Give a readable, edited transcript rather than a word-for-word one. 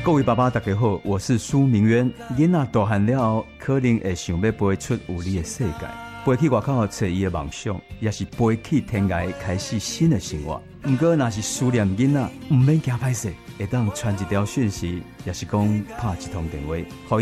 各位爸爸大家好，我是苏明渊。囡仔大汉了后，可能会想要飞出有你的世界，飞去外口找伊的梦想，也是飞去天涯开始新的生活。不过，若是思念囡仔，唔免惊歹势，会当传一条讯息，也是讲拍一通电话。